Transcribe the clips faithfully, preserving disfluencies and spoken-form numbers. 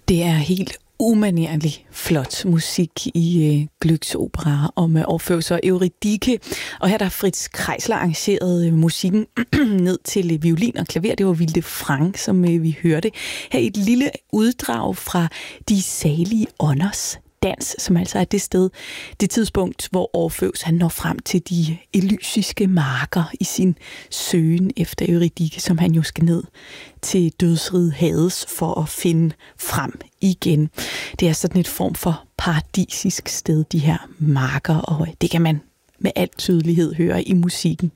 Det er helt umanerlig flot musik i øh, Glucks opera om øh, Orfeus og Eurydike. Og her der Fritz Kreisler arrangeret øh, musikken ned til øh, violin og klaver. Det var Vilde Frang, som øh, vi hørte. Her et lille uddrag fra De salige ånders dans, som altså er det sted, det tidspunkt, hvor Orfeus han når frem til de elysiske marker i sin søgen efter Eurydike, som han jo skal ned til dødsriget Hades for at finde frem igen. Det er sådan et form for paradisisk sted, de her marker, og det kan man med al tydelighed høre i musikken.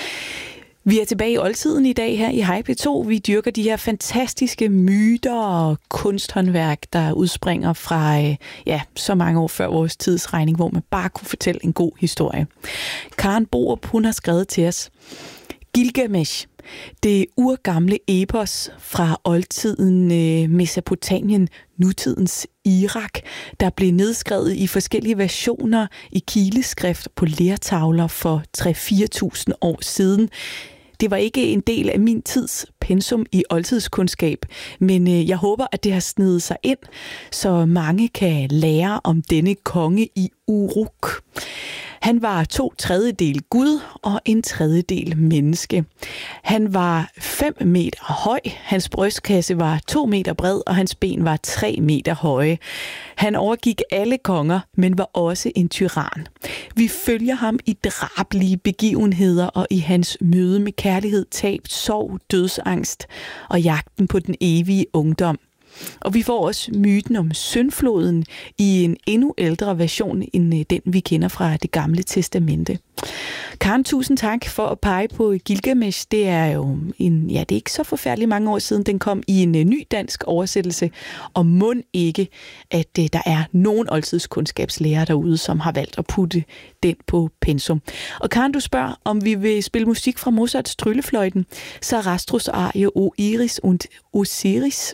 Vi er tilbage i oldtiden i dag her i Hej P to. Vi dyrker de her fantastiske myter og kunsthåndværk, der udspringer fra ja, så mange år før vores tidsregning, hvor man bare kunne fortælle en god historie. Karen Borup, hun har skrevet til os: Gilgamesh, det urgamle epos fra oldtiden Mesopotamien, nutidens Irak, der blev nedskrevet i forskellige versioner i kileskrift på lertavler for tre til fire tusind år siden. Det var ikke en del af min tids pensum i oldtidskundskab, men jeg håber, at det har snedet sig ind, så mange kan lære om denne konge i Uruk. Han var to tredjedel Gud og en tredjedel menneske. Han var fem meter høj, hans brystkasse var to meter bred, og hans ben var tre meter høje. Han overgik alle konger, men var også en tyran. Vi følger ham i drabelige begivenheder og i hans møde med kærlighed, tab, sorg, dødsangst og jagten på den evige ungdom. Og vi får også myten om syndfloden i en endnu ældre version end den, vi kender fra Det Gamle Testamente. Karen, tusind tak for at pege på Gilgamesh. Det er jo en, ja, det er ikke så forfærdeligt mange år siden, den kom i en ny dansk oversættelse. Og mon ikke, at der er nogen oldtidskundskabslærer derude, som har valgt at putte den på pensum. Og Karen, du spørger, om vi vil spille musik fra Mozarts Tryllefløjten, Sarastros arie O Iris und Osiris.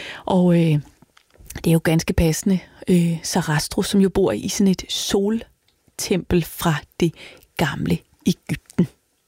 Og øh, det er jo ganske passende, øh, Sarastros, som jo bor i sådan et soltempel fra det gamle Egypten.